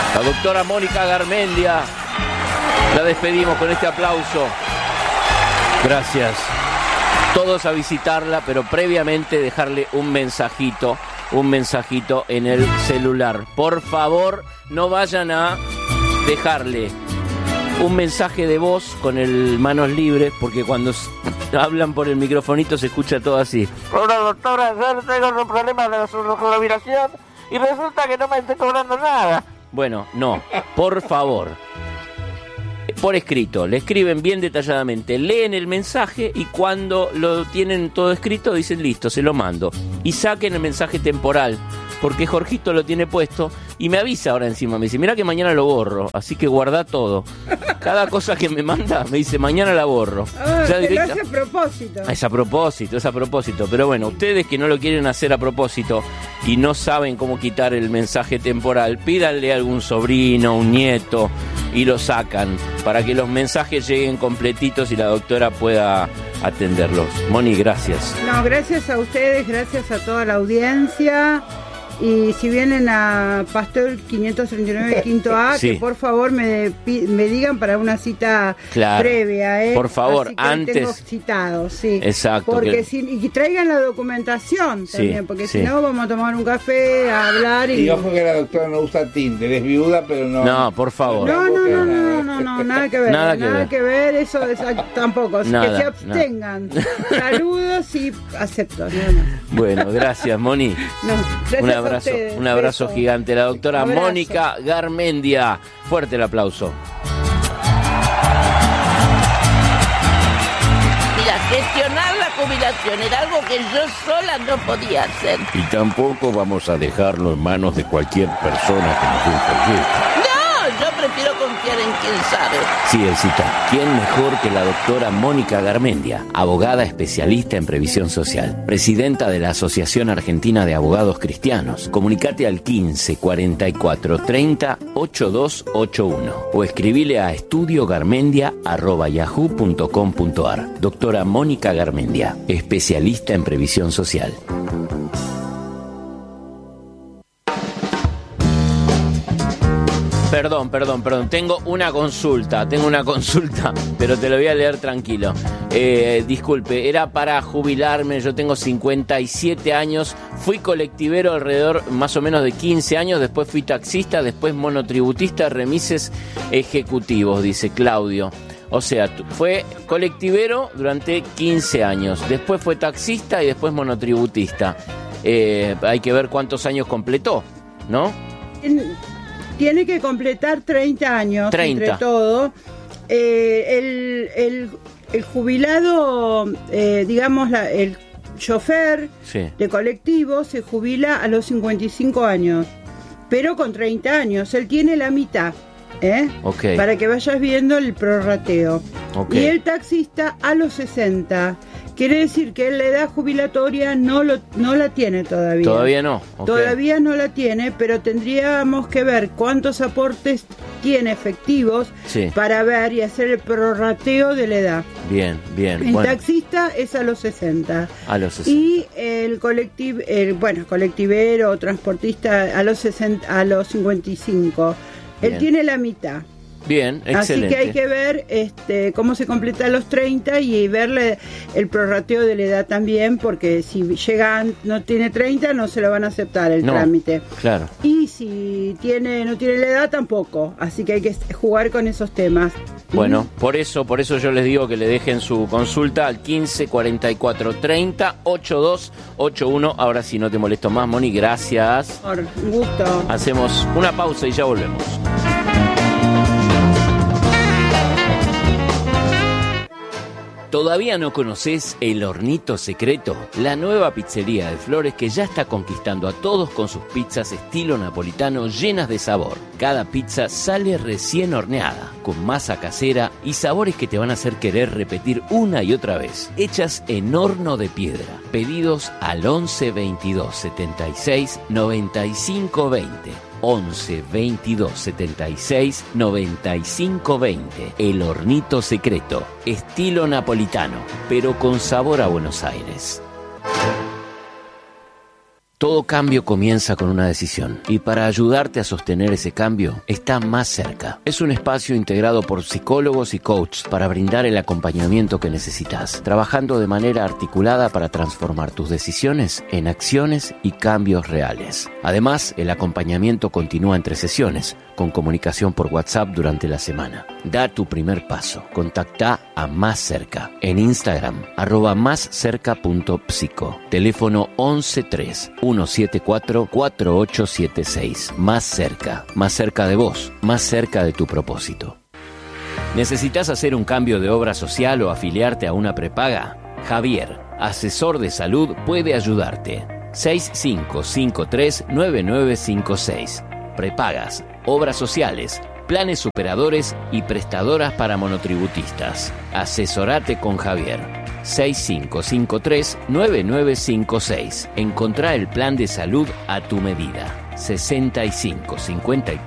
La doctora Mónica Garmendia. La despedimos con este aplauso. Gracias. Todos a visitarla, pero previamente dejarle un mensajito en el celular. Por favor, no vayan a dejarle un mensaje de voz con el manos libres, porque cuando hablan por el microfonito se escucha todo así. Hola doctora, yo tengo un problema de su jubilación y resulta que no me estoy cobrando nada. Bueno, no, por favor. Por escrito, le escriben bien detalladamente, leen el mensaje y cuando lo tienen todo escrito dicen listo, se lo mando. Y saquen el mensaje temporal, porque Jorgito lo tiene puesto y me avisa ahora encima, me dice, mirá que mañana lo borro, así que guardá todo. Cada cosa que me manda me dice, mañana la borro. Ya lo hace a propósito. Es a propósito, pero bueno, ustedes que no lo quieren hacer a propósito y no saben cómo quitar el mensaje temporal, pídanle a algún sobrino, un nieto y lo sacan para que los mensajes lleguen completitos y la doctora pueda atenderlos. Moni, gracias. No, gracias a ustedes, gracias a toda la audiencia. Y si vienen a Pasteur 539 Quinto A, sí, que por favor me digan para una cita previa, por favor, antes tengo citado, sí. Exacto. Porque y traigan la documentación también, porque si no vamos a tomar un café, a hablar y ojo que la doctora no usa Tinder, es viuda, pero no. No, por favor. No, nada que ver. Nada que ver, eso tampoco. Nada, que se abstengan. Saludos y acepto. Bueno, gracias, Moni. Gracias. Un abrazo gigante. La doctora Mónica Garmendia. Fuerte el aplauso. Mira, gestionar la jubilación era algo que yo sola no podía hacer. Y tampoco vamos a dejarlo en manos de cualquier persona que nos dé un proyecto. Yo prefiero confiar en quien sabe. Sí, Elcita, ¿quién mejor que la doctora Mónica Garmendia, abogada especialista en previsión social, presidenta de la Asociación Argentina de Abogados Cristianos? Comunicate al 15 44 30 8281 o escribile a estudiogarmendia@yahoo.com.ar. Doctora Mónica Garmendia, especialista en previsión social. Perdón, tengo una consulta, pero te lo voy a leer tranquilo. Disculpe, era para jubilarme, yo tengo 57 años, fui colectivero alrededor más o menos de 15 años, después fui taxista, después monotributista, remises ejecutivos, dice Claudio. O sea, fue colectivero durante 15 años, después fue taxista y después monotributista. Hay que ver cuántos años completó, ¿no? Tiene que completar 30 años, 30. Entre todo. El jubilado, digamos, el chofer de colectivo se jubila a los 55 años, pero con 30 años. Él tiene la mitad, para que vayas viendo el prorrateo. Y el taxista a los 60. Quiere decir que la edad jubilatoria no la tiene todavía. Todavía no. Todavía no la tiene, pero tendríamos que ver cuántos aportes tiene efectivos para ver y hacer el prorrateo de la edad. Bien. El taxista es a los 60. Y el colectivero o transportista a los 55. Él tiene la mitad. Bien, excelente. Así que hay que ver cómo se completa a los 30 y verle el prorrateo de la edad también, porque si no tiene 30 no se lo van a aceptar el trámite. Claro. Y si no tiene la edad tampoco, así que hay que jugar con esos temas. Bueno, por eso yo les digo que le dejen su consulta al 15 44 30 8281. Ahora sí, no te molesto más, Moni, gracias. Un gusto. Hacemos una pausa y ya volvemos. ¿Todavía no conoces El Hornito Secreto? La nueva pizzería de Flores que ya está conquistando a todos con sus pizzas estilo napolitano llenas de sabor. Cada pizza sale recién horneada, con masa casera y sabores que te van a hacer querer repetir una y otra vez. Hechas en horno de piedra. Pedidos al 11 22 76 95 20. 11 22 76 95 20. El Hornito Secreto, estilo napolitano, pero con sabor a Buenos Aires. Todo cambio comienza con una decisión y para ayudarte a sostener ese cambio está Más Cerca. Es un espacio integrado por psicólogos y coaches para brindar el acompañamiento que necesitas, trabajando de manera articulada para transformar tus decisiones en acciones y cambios reales. Además, el acompañamiento continúa entre sesiones, con comunicación por WhatsApp durante la semana. Da tu primer paso. Contacta a Más Cerca en Instagram, @máscerca.psico. Teléfono 113-174-4876. Más cerca de vos, más cerca de tu propósito. ¿Necesitas hacer un cambio de obra social o afiliarte a una prepaga? Javier, asesor de salud, puede ayudarte. 6553-9956. Prepagas, obras sociales, planes superadores y prestadoras para monotributistas. Asesorate con Javier. 6553-9956. Encontrá el plan de salud a tu medida. 6553